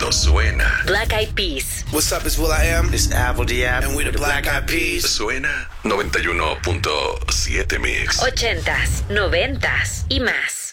Esto suena. Black Eyed Peas. What's up, it's will.i.am. It's Apple D.App. And we're the Black Eyed Peas. Suena 91.7 Mix. 80s, 90s y más.